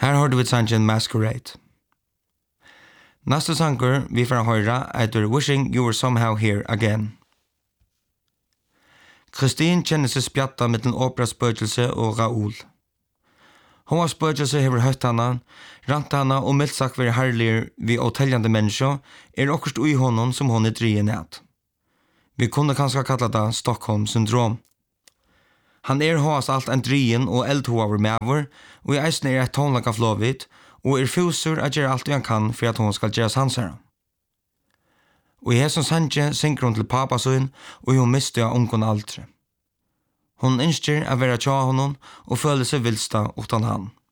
Her hørte vi sangen Masquerade. Næste sanger vi får høre er Wishing You Were Somehow Here Again. Kristin kjenner seg spjatta med den operaspøkelse og Raoul. Hun har spøkelse hever høtt henne, rant henne og mildt sagt være herlig vi åteljande mennesker okkerst ui honom som hon drien ned. Vi kunne kanskje kalla det Stockholm-syndrom. Han hås alt en drien og eldhover medover, og i eisen et tonlag av lovit, og fusur at gjøre alt han kan for at hon skal gjøres hans her. Og i hesson sanje synker hon til papasøyn, og hon mister av ungen aldri. Hon ønsker å være tja honom og føler seg vilsta utan han.